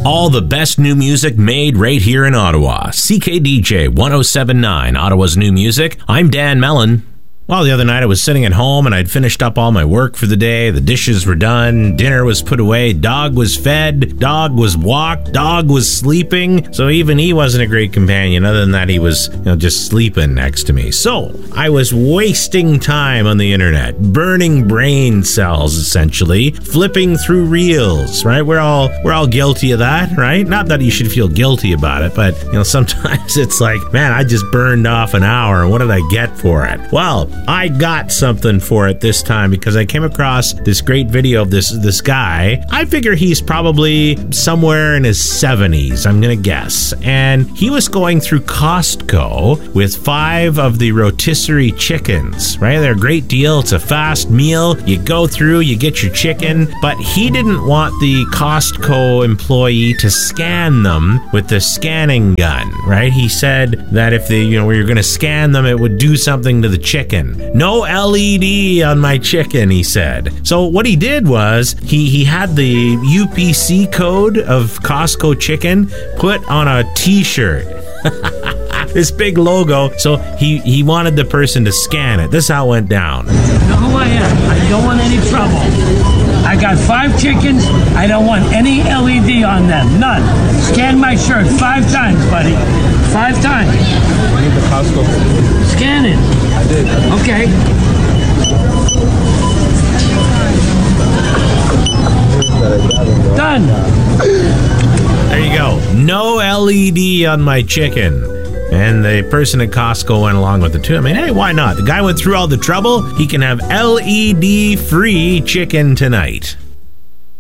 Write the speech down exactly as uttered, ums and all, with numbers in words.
All the best new music made right here in Ottawa. C K D J one oh seven point nine, Ottawa's new music. I'm Dan Mellon. Well, the other night I was sitting at home and I'd finished up all my work for the day. The dishes were done, dinner was put away, dog was fed, dog was walked, dog was sleeping. So even he wasn't a great companion. Other than that, he was, you know, just sleeping next to me. So I was wasting time on the internet, burning brain cells, essentially, flipping through reels, right? We're all we're all guilty of that, right? Not that you should feel guilty about it, but you know, sometimes it's like, man, I just burned off an hour, and what did I get for it? Well, I got something for it this time because I came across this great video of this this guy. I figure he's probably somewhere in his seventies, I'm gonna guess. And he was going through Costco with five of the rotisserie chickens, right? They're a great deal. It's a fast meal. You go through, you get your chicken, but he didn't want the Costco employee to scan them with the scanning gun, right? He said that if they, you know, we were gonna scan them, it would do something to the chicken. No L E D on my chicken, he said. So what he did was he, he had the U P C code of Costco chicken put on a t-shirt. This big logo. So he, he wanted the person to scan it. This is how it went down. You know who I am. I don't want any trouble. I got five chickens. I don't want any L E D on them. None. Scan my shirt five times, buddy. Five times. I need the Costco. Scan it. I did. Okay. Done. There you go. No L E D on my chicken. And the person at Costco went along with it too. I mean, hey, why not? The guy went through all the trouble. He can have L E D free chicken tonight.